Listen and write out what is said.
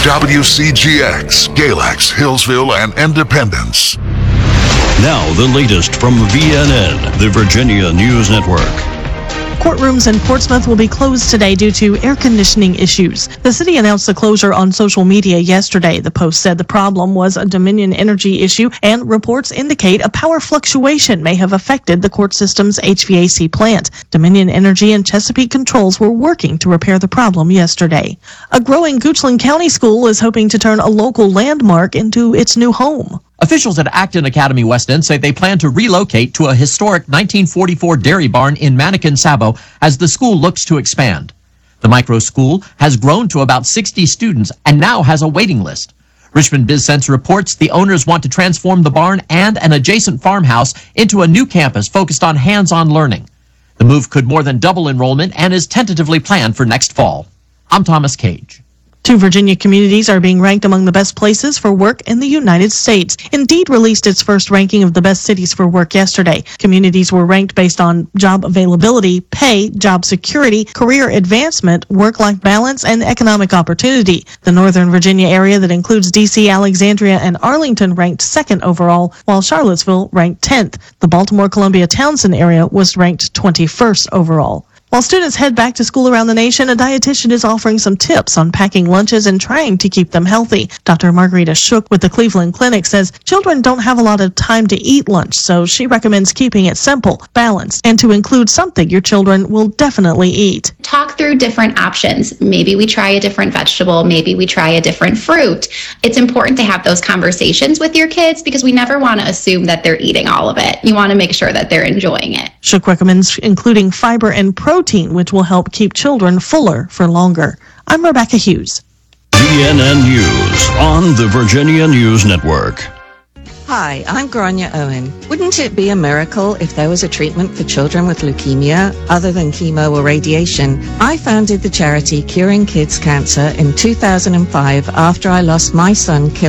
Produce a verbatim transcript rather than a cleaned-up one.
W C G X, Galax, Hillsville, and Independence. Now the latest from V N N, the Virginia News Network. Courtrooms in Portsmouth will be closed today due to air conditioning issues. The city announced the closure on social media yesterday. The Post said the problem was a Dominion Energy issue, and reports indicate a power fluctuation may have affected the court system's H V A C plant. Dominion Energy and Chesapeake Controls were working to repair the problem yesterday. A growing Goochland County school is hoping to turn a local landmark into its new home. Officials at Acton Academy West End say they plan to relocate to a historic nineteen forty-four dairy barn in Manikin-Sabo as the school looks to expand. The micro school has grown to about sixty students and now has a waiting list. Richmond BizSense reports the owners want to transform the barn and an adjacent farmhouse into a new campus focused on hands-on learning. The move could more than double enrollment and is tentatively planned for next fall. I'm Thomas Cage. Two Virginia communities are being ranked among the best places for work in the United States. Indeed released its first ranking of the best cities for work yesterday. Communities were ranked based on job availability, pay, job security, career advancement, work-life balance, and economic opportunity. The Northern Virginia area that includes D C, Alexandria, and Arlington ranked second overall, while Charlottesville ranked tenth. The Baltimore-Columbia-Townsend area was ranked twenty-first overall. While students head back to school around the nation, a dietitian is offering some tips on packing lunches and trying to keep them healthy. Doctor Margarita Shook with the Cleveland Clinic says children don't have a lot of time to eat lunch, so she recommends keeping it simple, balanced, and to include something your children will definitely eat. Talk through different options. Maybe we try a different vegetable, maybe we try a different fruit. It's important to have those conversations with your kids because we never want to assume that they're eating all of it. You want to make sure that they're enjoying it. Shook recommends including fiber and protein, which will help keep children fuller for longer. I'm Rebecca Hughes. V N N News on the Virginia News Network. Hi, I'm Grania Owen. Wouldn't it be a miracle if there was a treatment for children with leukemia other than chemo or radiation? I founded the charity Curing Kids Cancer in two thousand five after I lost my son